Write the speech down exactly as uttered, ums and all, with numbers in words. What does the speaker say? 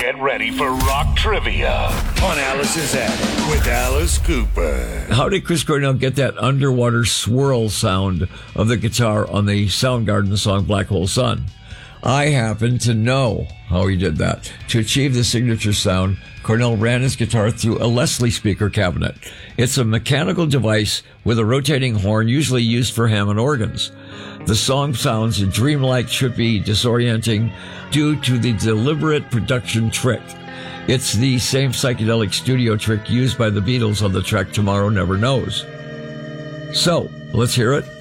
Get ready for rock trivia on Alice's Attic with Alice Cooper. How did Chris Cornell get that underwater swirl sound of the guitar on the Soundgarden song Black Hole Sun? I happen to know how he did that. To achieve the signature sound, Cornell ran his guitar through a Leslie speaker cabinet. It's a mechanical device with a rotating horn usually used for Hammond organs. The song sounds dreamlike, trippy, disorienting due to the deliberate production trick. It's the same psychedelic studio trick used by the Beatles on the track Tomorrow Never Knows. So, let's hear it.